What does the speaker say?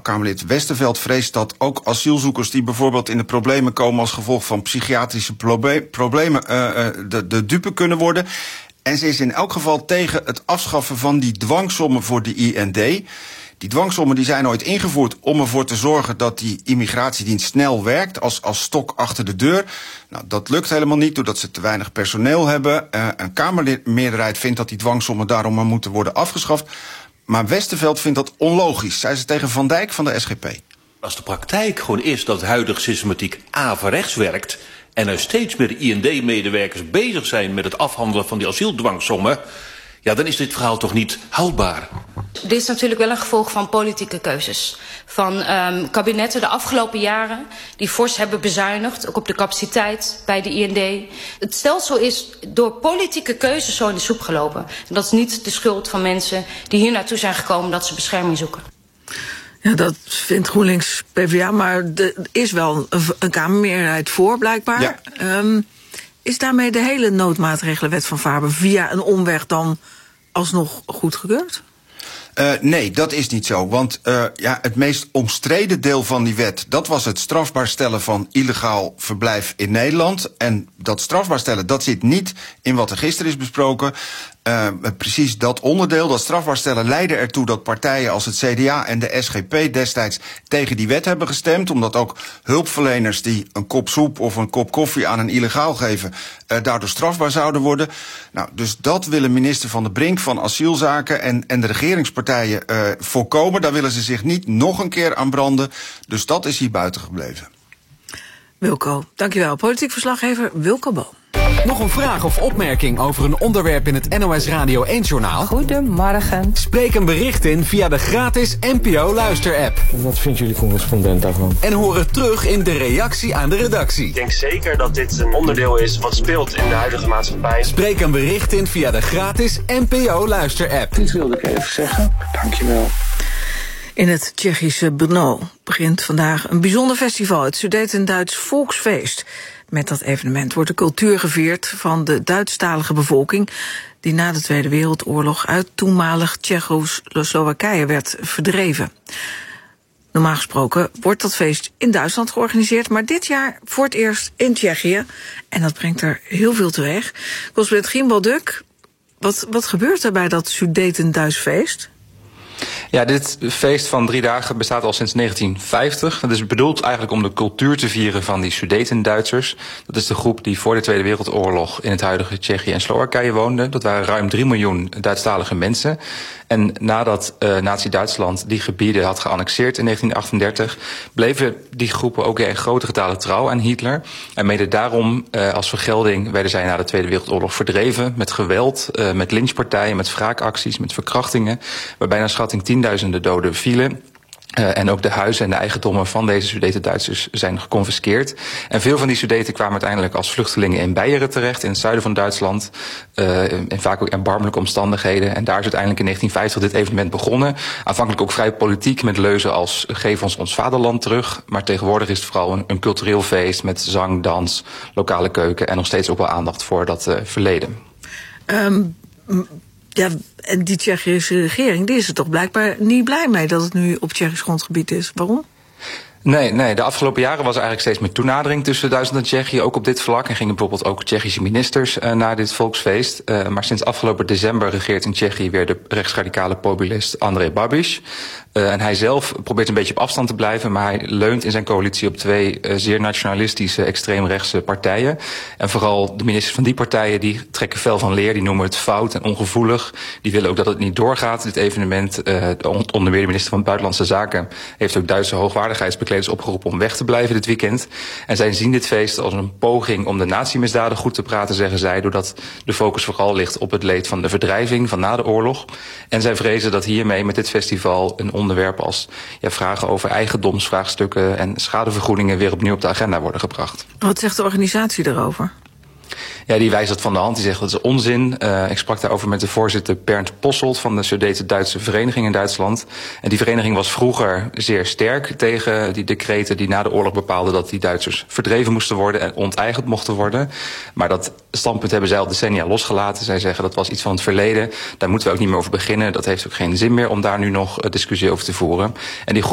Kamerlid Westerveld vreest dat ook asielzoekers die bijvoorbeeld in de problemen komen als gevolg van psychiatrische problemen de dupe kunnen worden. En ze is in elk geval tegen het afschaffen van die dwangsommen voor de IND. Die dwangsommen die zijn ooit ingevoerd om ervoor te zorgen dat die immigratiedienst snel werkt als stok achter de deur. Nou, dat lukt helemaal niet doordat ze te weinig personeel hebben. Een Kamermeerderheid vindt dat die dwangsommen daarom maar moeten worden afgeschaft. Maar Westerveld vindt dat onlogisch, zei ze tegen Van Dijk van de SGP. Als de praktijk gewoon is dat de huidige systematiek averechts werkt en er steeds meer IND-medewerkers bezig zijn met het afhandelen van die asieldwangsommen, ja, dan is dit verhaal toch niet houdbaar. Dit is natuurlijk wel een gevolg van politieke keuzes. Van kabinetten de afgelopen jaren die fors hebben bezuinigd, ook op de capaciteit bij de IND. Het stelsel is door politieke keuzes zo in de soep gelopen. En dat is niet de schuld van mensen die hier naartoe zijn gekomen dat ze bescherming zoeken. Ja, dat vindt GroenLinks PvdA, maar er is wel een Kamermeerderheid voor, blijkbaar. Ja. Is daarmee de hele noodmaatregelenwet van Faber via een omweg dan alsnog goedgekeurd? Nee, dat is niet zo. Want het meest omstreden deel van die wet, dat was het strafbaar stellen van illegaal verblijf in Nederland. En dat strafbaar stellen, dat zit niet in wat er gisteren is besproken. Precies dat onderdeel, dat strafbaar stellen, leidde ertoe dat partijen als het CDA en de SGP destijds tegen die wet hebben gestemd. Omdat ook hulpverleners die een kop soep of een kop koffie aan een illegaal geven, daardoor strafbaar zouden worden. Nou, dus dat willen minister Van der Brink van Asielzaken en de regeringspartijen voorkomen. Daar willen ze zich niet nog een keer aan branden. Dus dat is hier buiten gebleven. Wilco, dankjewel. Politiek verslaggever Wilco Boom. Nog een vraag of opmerking over een onderwerp in het NOS Radio 1-journaal? Goedemorgen. Spreek een bericht in via de gratis NPO Luister-app. Wat vindt jullie correspondent daarvan? En hoor het terug in de reactie aan de redactie. Ik denk zeker dat dit een onderdeel is wat speelt in de huidige maatschappij. Spreek een bericht in via de gratis NPO Luister-app. Dit wilde ik even zeggen. Dankjewel. In het Tsjechische Brno begint vandaag een bijzonder festival, het Sudetenduits Volksfeest. Met dat evenement wordt de cultuur gevierd van de Duitsstalige bevolking die na de Tweede Wereldoorlog uit toenmalig Tsjechoslowakije werd verdreven. Normaal gesproken wordt dat feest in Duitsland georganiseerd, maar dit jaar voor het eerst in Tsjechië. En dat brengt er heel veel teweeg. Correspondent Gimbal Duk, wat gebeurt er bij dat Sudetenduits feest? Ja, dit feest van 3 dagen bestaat al sinds 1950. Dat is bedoeld eigenlijk om de cultuur te vieren van die Sudetenduitsers. Dat is de groep die voor de Tweede Wereldoorlog in het huidige Tsjechië en Slowakije woonde. Dat waren ruim 3 miljoen Duitsstalige mensen. En nadat Nazi-Duitsland die gebieden had geannexeerd in 1938... bleven die groepen ook in grote getalen trouw aan Hitler. En mede daarom, als vergelding, werden zij na de Tweede Wereldoorlog verdreven. Met geweld, met lynchpartijen, met wraakacties, met verkrachtingen. Waarbij naar schatting tienduizenden doden vielen. En ook de huizen en de eigendommen van deze Sudetenduitsers zijn geconfiskeerd. En veel van die Sudeten kwamen uiteindelijk als vluchtelingen in Beieren terecht, in het zuiden van Duitsland. En vaak ook erbarmelijke omstandigheden. En daar is uiteindelijk in 1950 dit evenement begonnen. Aanvankelijk ook vrij politiek met leuzen als geef ons vaderland terug. Maar tegenwoordig is het vooral een cultureel feest met zang, dans, lokale keuken en nog steeds ook wel aandacht voor dat verleden. Ja, en die Tsjechische regering die is er toch blijkbaar niet blij mee dat het nu op Tsjechisch grondgebied is. Waarom? Nee, de afgelopen jaren was er eigenlijk steeds meer toenadering tussen Duitsland en Tsjechië, ook op dit vlak. En gingen bijvoorbeeld ook Tsjechische ministers naar dit volksfeest. Maar sinds afgelopen december regeert in Tsjechië weer de rechtsradicale populist Andrej Babiš. En hij zelf probeert een beetje op afstand te blijven, maar hij leunt in zijn coalitie op 2 zeer nationalistische, extreemrechtse partijen. En vooral de ministers van die partijen die trekken fel van leer, die noemen het fout en ongevoelig. Die willen ook dat het niet doorgaat, dit evenement. Onder meer de minister van Buitenlandse Zaken heeft ook Duitse hoogwaardigheidsbekleders opgeroepen om weg te blijven dit weekend. En zij zien dit feest als een poging om de nazi-misdaden goed te praten, zeggen zij, doordat de focus vooral ligt op het leed van de verdrijving van na de oorlog. En zij vrezen dat hiermee met dit festival een onderwerp als vragen over eigendomsvraagstukken en schadevergoedingen weer opnieuw op de agenda worden gebracht. Wat zegt de organisatie daarover? Ja, die wijst dat van de hand. Die zegt dat is onzin. Ik sprak daarover met de voorzitter Bernd Posselt van de Sudeten-Duitse Vereniging in Duitsland. En die vereniging was vroeger zeer sterk tegen die decreten die na de oorlog bepaalden dat die Duitsers verdreven moesten worden en onteigend mochten worden. Maar dat standpunt hebben zij al decennia losgelaten. Zij zeggen dat was iets van het verleden. Daar moeten we ook niet meer over beginnen. Dat heeft ook geen zin meer om daar nu nog discussie over te voeren. En die